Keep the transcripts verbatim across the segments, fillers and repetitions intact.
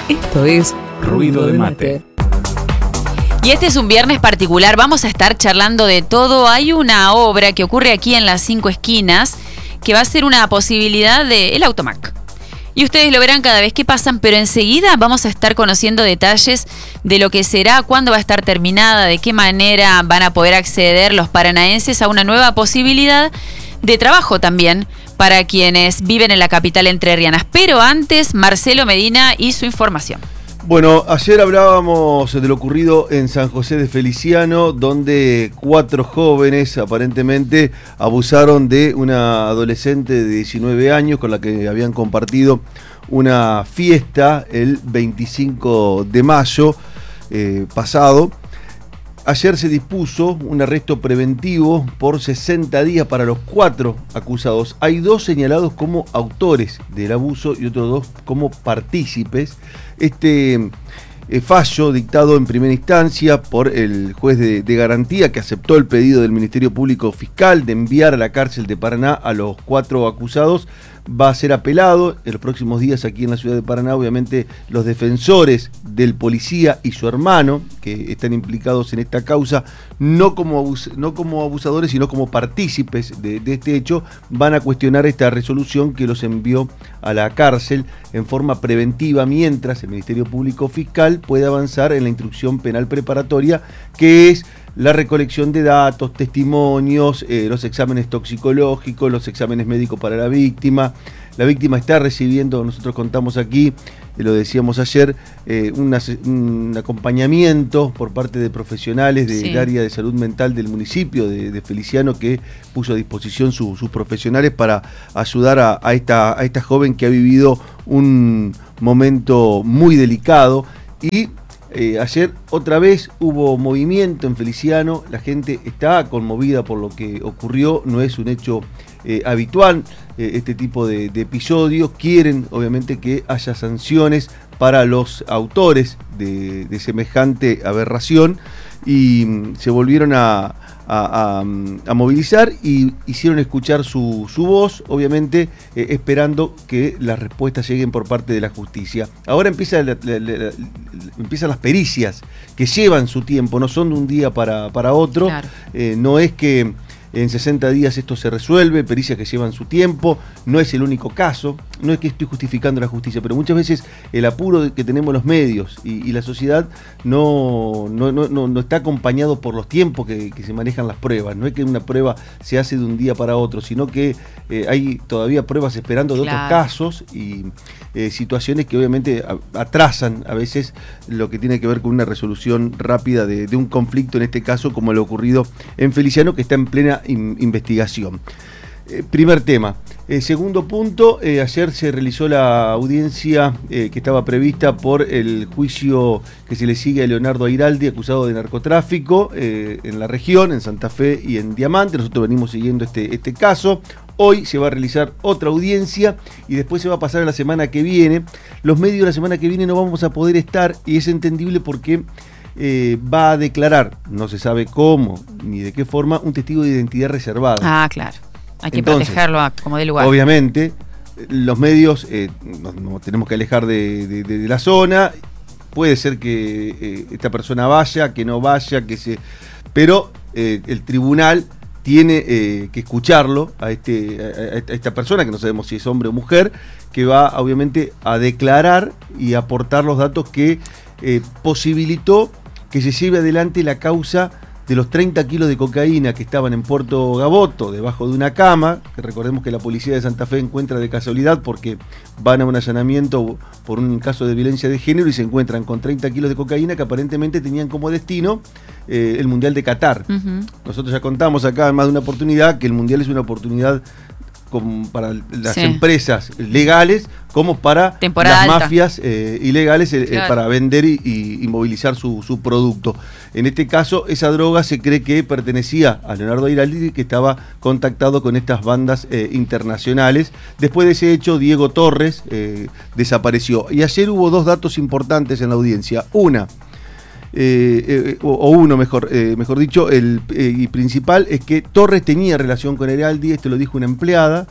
Esto es Ruido de Mate. Y este es un viernes particular, vamos a estar charlando de todo. Hay una obra que ocurre aquí en las Cinco Esquinas que va a ser una posibilidad del Automac. Y ustedes lo verán cada vez que pasan, pero enseguida vamos a estar conociendo detalles de lo que será, cuándo va a estar terminada, de qué manera van a poder acceder los paranaenses a una nueva posibilidad de trabajo también para quienes viven en la capital entrerriana. Pero antes, Marcelo Medina y su información. Bueno, ayer hablábamos de lo ocurrido en San José de Feliciano, donde cuatro jóvenes aparentemente abusaron de una adolescente de diecinueve años con la que habían compartido una fiesta el veinticinco de mayo eh, pasado. Ayer se dispuso un arresto preventivo por sesenta días para los cuatro acusados. Hay dos señalados como autores del abuso y otros dos como partícipes. Este eh, fallo dictado en primera instancia por el juez de, de garantía, que aceptó el pedido del Ministerio Público Fiscal de enviar a la cárcel de Paraná a los cuatro acusados, va a ser apelado en los próximos días aquí en la ciudad de Paraná. Obviamente los defensores del policía y su hermano, que están implicados en esta causa, no como, abus no como abusadores, sino como partícipes de, de este hecho, van a cuestionar esta resolución que los envió a la cárcel en forma preventiva, mientras el Ministerio Público Fiscal puede avanzar en la instrucción penal preparatoria, que es la recolección de datos, testimonios, eh, los exámenes toxicológicos, los exámenes médicos para la víctima. La víctima está recibiendo, nosotros contamos aquí, eh, lo decíamos ayer, eh, una, un acompañamiento por parte de profesionales del sí. área de salud mental del municipio de, de Feliciano, que puso a disposición su, sus profesionales para ayudar a, a, esta, a esta joven que ha vivido un momento muy delicado. Y Eh, ayer otra vez hubo movimiento en Feliciano, la gente está conmovida por lo que ocurrió, no es un hecho eh, habitual eh, este tipo de, de episodios. Quieren obviamente que haya sanciones para los autores de, de semejante aberración y mm, se volvieron a, a, a, a movilizar y hicieron escuchar su, su voz, obviamente eh, esperando que las respuestas lleguen por parte de la justicia. Ahora empieza la, la, la, la, empiezan las pericias que llevan su tiempo, no son de un día para, para otro. Claro. Eh, no es que en sesenta días esto se resuelve, pericias que llevan su tiempo, no es el único caso, no es que estoy justificando la justicia, pero muchas veces el apuro que tenemos los medios y, y la sociedad no, no, no, no está acompañado por los tiempos que, que se manejan las pruebas. No es que una prueba se hace de un día para otro, sino que eh, hay todavía pruebas esperando de claro. otros casos y eh, situaciones que obviamente atrasan a veces lo que tiene que ver con una resolución rápida de, de un conflicto, en este caso como lo ocurrido en Feliciano, que está en plena investigación. Eh, primer tema. Eh, segundo punto, eh, ayer se realizó la audiencia eh, que estaba prevista por el juicio que se le sigue a Leonardo Airaldi, acusado de narcotráfico eh, en la región, en Santa Fe y en Diamante. Nosotros venimos siguiendo este, este caso. Hoy se va a realizar otra audiencia y después se va a pasar a la semana que viene. Los medios la semana que viene no vamos a poder estar y es entendible porque Eh, va a declarar, no se sabe cómo ni de qué forma, un testigo de identidad reservada. Ah, claro. Hay que Entonces, protegerlo a, como de lugar. Obviamente, los medios eh, nos, nos tenemos que alejar de, de, de la zona. Puede ser que eh, esta persona vaya, que no vaya, que se. Pero eh, el tribunal tiene eh, que escucharlo a, este, a, a esta persona, que no sabemos si es hombre o mujer, que va obviamente a declarar y aportar los datos que eh, posibilitó que se lleve adelante la causa de los treinta kilos de cocaína que estaban en Puerto Gaboto, debajo de una cama, que recordemos que la policía de Santa Fe encuentra de casualidad porque van a un allanamiento por un caso de violencia de género y se encuentran con treinta kilos de cocaína que aparentemente tenían como destino eh, el Mundial de Qatar. Uh-huh. Nosotros ya contamos acá en más de una oportunidad que el Mundial es una oportunidad como para las sí. empresas legales como para Temporada las alta. mafias eh, ilegales eh, claro. eh, para vender y, y, y movilizar su, su producto. En este caso, esa droga se cree que pertenecía a Leonardo Airaldi, que estaba contactado con estas bandas eh, internacionales. Después de ese hecho, Diego Torres eh, desapareció. Y ayer hubo dos datos importantes en la audiencia. Una, Eh, eh, o, o uno mejor, eh, mejor dicho, el eh, y principal es que Torres tenía relación con Airaldi, esto lo dijo una empleada,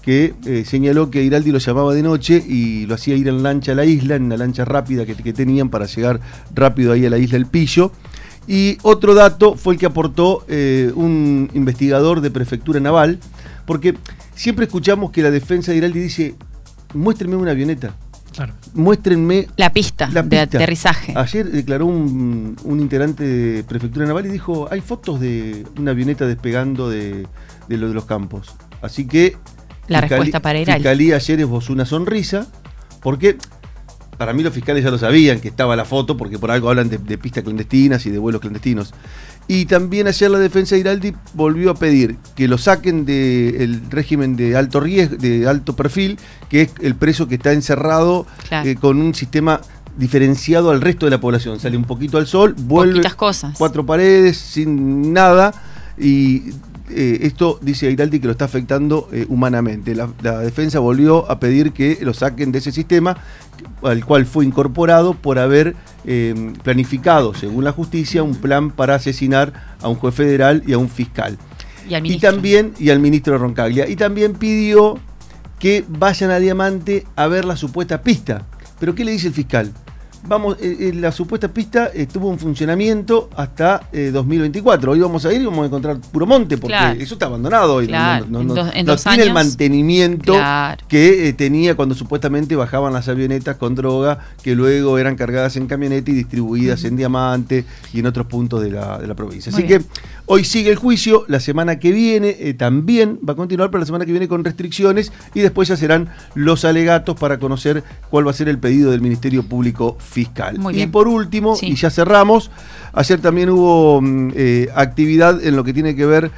que eh, señaló que Iraldi lo llamaba de noche y lo hacía ir en lancha a la isla, en una lancha rápida que, que tenían para llegar rápido ahí a la isla El Pillo. Y otro dato fue el que aportó eh, un investigador de Prefectura Naval, porque siempre escuchamos que la defensa de Iraldi dice, muéstrenme una avioneta. Claro. Muéstrenme la pista, la de pista. aterrizaje. Ayer declaró un, un integrante de Prefectura Naval y dijo, hay fotos de una avioneta despegando de, de, lo, de los campos. Así que la Fiscalía, respuesta para Iraldi. Fiscalía ayer esbozó una sonrisa, porque para mí los fiscales ya lo sabían que estaba la foto, porque por algo hablan de, de pistas clandestinas y de vuelos clandestinos. Y también ayer la defensa de Iraldi volvió a pedir que lo saquen del régimen de alto riesgo, de alto perfil, que es el preso que está encerrado, claro, eh, con un sistema diferenciado al resto de la población. Sale un poquito al sol, vuelve, poquitas cosas, cuatro paredes, sin nada, y eh, esto dice Iraldi que lo está afectando eh, humanamente. La, la defensa volvió a pedir que lo saquen de ese sistema, al cual fue incorporado por haber eh, planificado, según la justicia, un plan para asesinar a un juez federal y a un fiscal. Y, al y también y al ministro Roncaglia. Y también pidió que vayan a Diamante a ver la supuesta pista. ¿Pero qué le dice el fiscal? Vamos, eh, la supuesta pista estuvo en funcionamiento hasta eh, dos mil veinticuatro. Hoy vamos a ir y vamos a encontrar puro monte, porque claro, eso está abandonado hoy. Claro. No, no, no, en dos, en no dos tiene años, el mantenimiento, claro, que eh, tenía cuando supuestamente bajaban las avionetas con droga, que luego eran cargadas en camioneta y distribuidas uh-huh. en Diamante y en otros puntos de la, de la provincia. Muy Así bien. que hoy sigue el juicio, la semana que viene eh, también va a continuar, pero la semana que viene con restricciones, y después ya serán los alegatos para conocer cuál va a ser el pedido del Ministerio Público Fiscal. Muy bien. Y por último, sí, y ya cerramos, ayer también hubo eh, actividad en lo que tiene que ver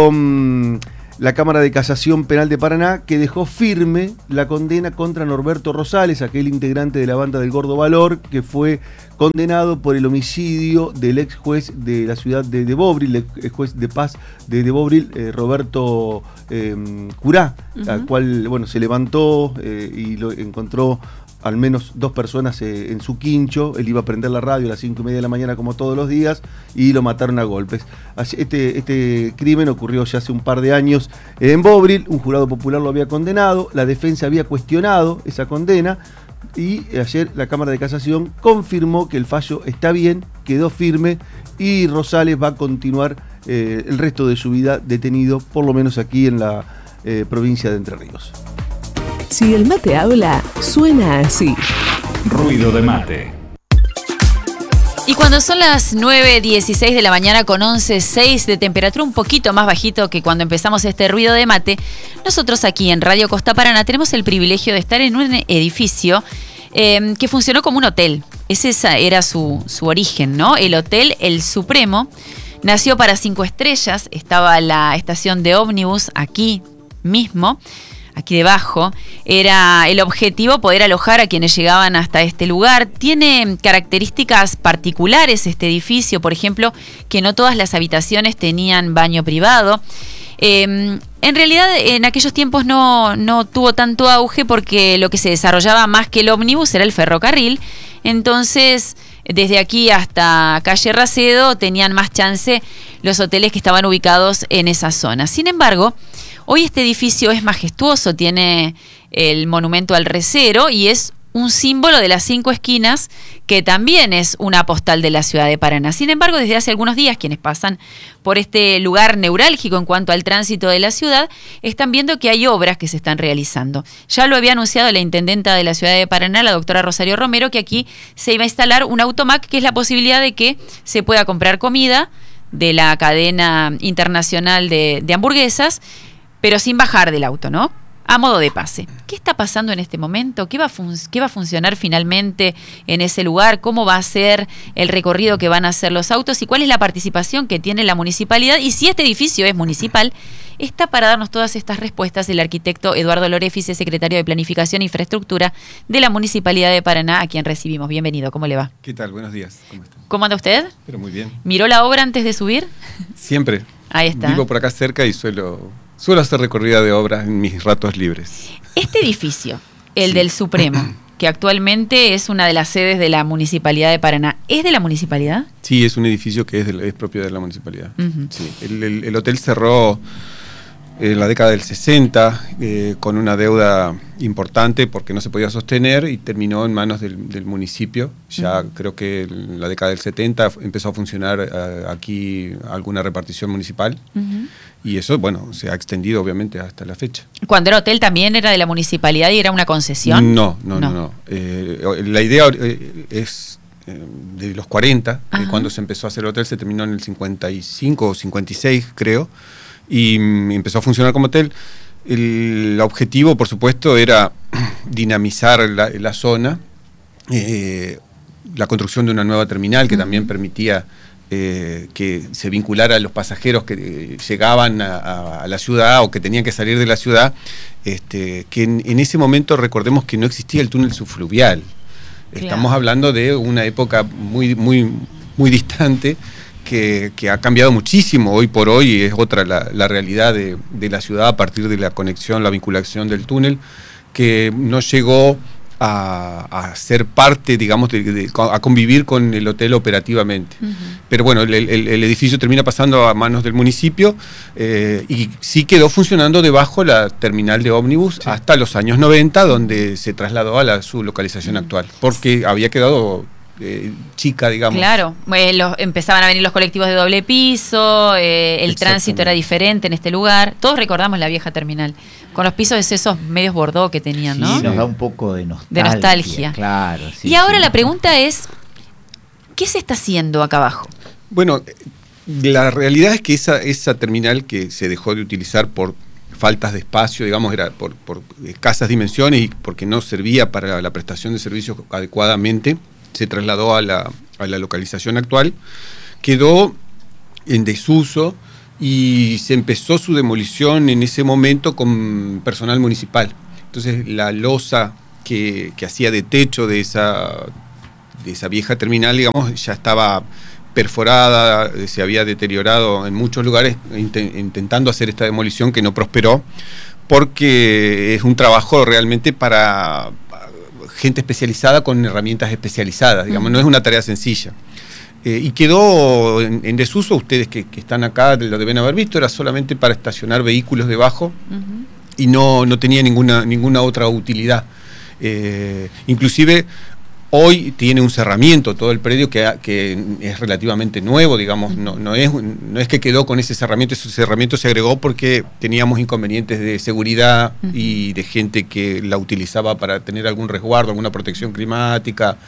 con la Cámara de Casación Penal de Paraná, que dejó firme la condena contra Norberto Rosales, aquel integrante de la banda del Gordo Valor, que fue condenado por el homicidio del ex juez de la ciudad de, de Bobril, el ex juez de paz de, de Bobril, eh, Roberto eh, Curá, uh-huh. al cual bueno, se levantó eh, y lo encontró al menos dos personas eh, en su quincho. Él iba a prender la radio a las cinco y media de la mañana como todos los días y lo mataron a golpes. Este, este crimen ocurrió ya hace un par de años en Bobril, un jurado popular lo había condenado, la defensa había cuestionado esa condena y ayer la Cámara de Casación confirmó que el fallo está bien, quedó firme y Rosales va a continuar eh, el resto de su vida detenido, por lo menos aquí en la eh, provincia de Entre Ríos. Si el mate habla, suena así. Ruido de mate. Y cuando son las nueve dieciséis de la mañana con once punto seis de temperatura, un poquito más bajito que cuando empezamos este ruido de mate, nosotros aquí en Radio Costa Paraná tenemos el privilegio de estar en un edificio eh, que funcionó como un hotel. Ese era su, su origen, ¿no? El Hotel El Supremo nació para cinco estrellas, estaba la estación de ómnibus aquí mismo, aquí debajo. Era el objetivo poder alojar a quienes llegaban hasta este lugar. Tiene características particulares este edificio, por ejemplo, que no todas las habitaciones tenían baño privado. Eh, en realidad, en aquellos tiempos no, no tuvo tanto auge porque lo que se desarrollaba más que el ómnibus era el ferrocarril. Entonces, desde aquí hasta Calle Racedo tenían más chance los hoteles que estaban ubicados en esa zona. Sin embargo, hoy este edificio es majestuoso, tiene el monumento al recero y es un símbolo de las cinco esquinas, que también es una postal de la ciudad de Paraná. Sin embargo, desde hace algunos días, quienes pasan por este lugar neurálgico en cuanto al tránsito de la ciudad, están viendo que hay obras que se están realizando. Ya lo había anunciado la intendenta de la ciudad de Paraná, la doctora Rosario Romero, que aquí se iba a instalar un automac, que es la posibilidad de que se pueda comprar comida de la cadena internacional de, de hamburguesas, pero sin bajar del auto, ¿no? A modo de pase. ¿Qué está pasando en este momento? ¿Qué va a fun- qué va a funcionar finalmente en ese lugar? ¿Cómo va a ser el recorrido que van a hacer los autos? ¿Y cuál es la participación que tiene la municipalidad? Y si este edificio es municipal, está para darnos todas estas respuestas el arquitecto Eduardo Lorefice, secretario de Planificación e Infraestructura de la Municipalidad de Paraná, a quien recibimos. Bienvenido, ¿cómo le va? ¿Qué tal? Buenos días. ¿Cómo está? ¿Cómo anda usted? Pero muy bien. ¿Miró la obra antes de subir? Siempre. Ahí está. Vivo por acá cerca y suelo... Suelo hacer recorrida de obras en mis ratos libres. Este edificio, el sí. del Supremo, que actualmente es una de las sedes de la Municipalidad de Paraná, ¿es de la Municipalidad? Sí, es un edificio que es, de, es propio de la Municipalidad. Uh-huh. Sí. El, el, el hotel cerró en la década del sesenta, eh, con una deuda importante porque no se podía sostener y terminó en manos del, del municipio. Ya uh-huh. creo que en la década del setenta empezó a funcionar eh, aquí alguna repartición municipal uh-huh. y eso, bueno, se ha extendido obviamente hasta la fecha. ¿Cuando era hotel también era de la municipalidad y era una concesión? No, no, no. no, no. Eh, la idea eh, es eh, de los cuarenta, uh-huh. que cuando se empezó a hacer el hotel se terminó en el cincuenta y cinco o cincuenta y seis, creo. Y empezó a funcionar como hotel. El, el objetivo, por supuesto, era dinamizar la, la zona, eh, la construcción de una nueva terminal que uh-huh. también permitía eh, que se vinculara a los pasajeros que eh, llegaban a, a, a la ciudad o que tenían que salir de la ciudad, este, que en, en ese momento recordemos que no existía el túnel subfluvial. Claro. Estamos hablando de una época muy, muy, muy distante, Que, que ha cambiado muchísimo. Hoy por hoy es otra la, la realidad de, de la ciudad a partir de la conexión, la vinculación del túnel, que no llegó a, a ser parte, digamos, de, de, a convivir con el hotel operativamente. Uh-huh. Pero bueno, el, el, el edificio termina pasando a manos del municipio eh, y sí quedó funcionando debajo la terminal de ómnibus sí. hasta los años noventa, donde se trasladó a la, su localización uh-huh. actual, porque había quedado... Eh, chica, digamos. Claro, eh, los, empezaban a venir los colectivos de doble piso, eh, el tránsito era diferente en este lugar. Todos recordamos la vieja terminal, con los pisos de esos medios bordó que tenían, ¿no? Sí, nos da un poco de nostalgia. De nostalgia. Claro. Sí, y ahora sí. la pregunta es, ¿qué se está haciendo acá abajo? Bueno, la realidad es que esa, esa terminal que se dejó de utilizar por faltas de espacio, digamos, era por, por escasas dimensiones y porque no servía para la prestación de servicios adecuadamente, se trasladó a la, a la localización actual, quedó en desuso y se empezó su demolición en ese momento con personal municipal. Entonces la losa que, que hacía de techo de esa, de esa vieja terminal, digamos, ya estaba perforada, se había deteriorado en muchos lugares, int- intentando hacer esta demolición que no prosperó, porque es un trabajo realmente para... gente especializada con herramientas especializadas, digamos, uh-huh. no es una tarea sencilla. Eh, y quedó en, en desuso, ustedes que, que están acá lo deben haber visto, era solamente para estacionar vehículos debajo uh-huh. y no, no tenía ninguna, ninguna otra utilidad. Eh, inclusive hoy tiene un cerramiento todo el predio que, que es relativamente nuevo, digamos, uh-huh. no, no, es, no es que quedó con ese cerramiento, ese cerramiento se agregó porque teníamos inconvenientes de seguridad uh-huh. y de gente que la utilizaba para tener algún resguardo, alguna protección climática,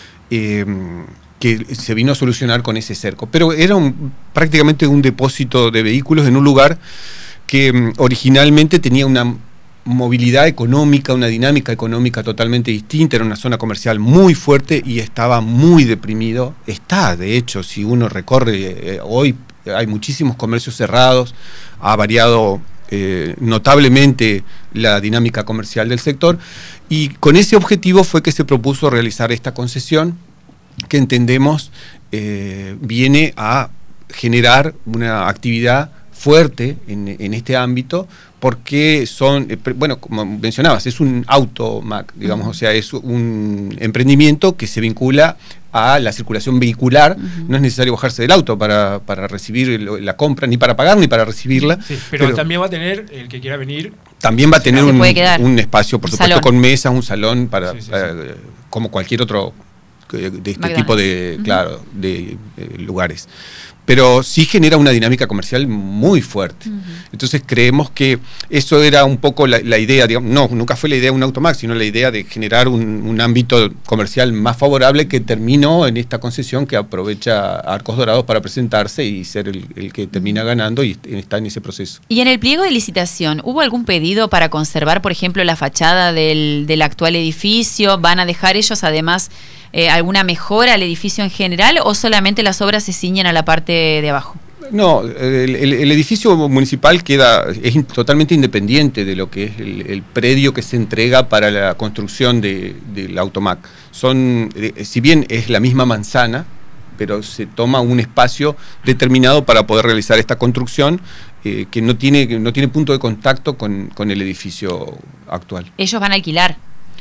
eh, que se vino a solucionar con ese cerco. Pero era un, prácticamente un depósito de vehículos en un lugar que um, originalmente tenía una movilidad económica, una dinámica económica totalmente distinta, era una zona comercial muy fuerte y estaba muy deprimido. Está, de hecho, si uno recorre, eh, hoy hay muchísimos comercios cerrados, ha variado eh, notablemente la dinámica comercial del sector y con ese objetivo fue que se propuso realizar esta concesión que entendemos eh, viene a generar una actividad fuerte en, en este ámbito, porque son, eh, bueno, como mencionabas, es un automac, digamos, uh-huh. o sea, es un emprendimiento que se vincula a la circulación vehicular, uh-huh. no es necesario bajarse del auto para, para recibir la compra, ni para pagar, ni para recibirla. Sí, pero, pero también va a tener, el que quiera venir... También va a tener un, un espacio, por un supuesto, salón. con mesas, un salón, para, sí, sí, para sí. como cualquier otro de este McDonald's. tipo de, uh-huh. claro, de eh, lugares. Pero sí genera una dinámica comercial muy fuerte. Uh-huh. Entonces creemos que eso era un poco la, la idea, digamos, no, nunca fue la idea de un automac, sino la idea de generar un, un ámbito comercial más favorable que terminó en esta concesión que aprovecha a Arcos Dorados para presentarse y ser el, el que termina ganando y está en ese proceso. Y en el pliego de licitación, ¿hubo algún pedido para conservar, por ejemplo, la fachada del, del actual edificio? ¿Van a dejar ellos además Eh, alguna mejora al edificio en general o solamente las obras se ciñen a la parte de abajo? No, el, el, el edificio municipal queda es in, totalmente independiente de lo que es el, el predio que se entrega para la construcción de, del automac. Son, eh, si bien es la misma manzana, pero se toma un espacio determinado para poder realizar esta construcción eh, que no tiene, que no tiene punto de contacto con, con el edificio actual. ¿Ellos van a alquilar?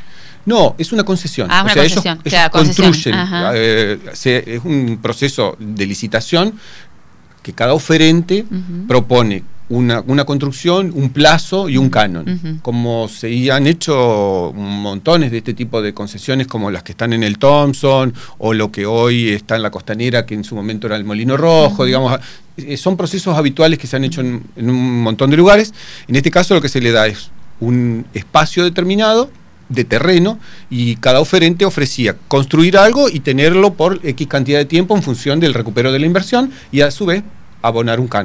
No, es una concesión. Ah, una o sea, concesión. ellos, Claro, ellos construyen. concesión. Eh, se, es un proceso de licitación que cada oferente uh-huh. propone una, una construcción, un plazo y un canon. Uh-huh. Como se han hecho montones de este tipo de concesiones, como las que están en el Thompson, o lo que hoy está en la Costanera, que en su momento era el Molino Rojo, uh-huh. digamos, eh, son procesos habituales que se han hecho en, en un montón de lugares. En este caso lo que se le da es un espacio determinado de terreno, y cada oferente ofrecía construir algo y tenerlo por X cantidad de tiempo en función del recupero de la inversión, y a su vez abonar un canon.